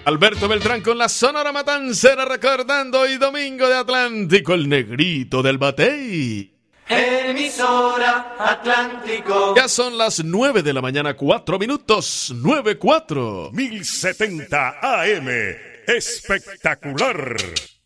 Alberto Beltrán con la Sonora Matancera recordando hoy Domingo de Atlántico, el negrito del batey. Emisora Atlántico. Ya son las 9 de la mañana, 4 minutos, 9:04. 1070 AM. Espectacular.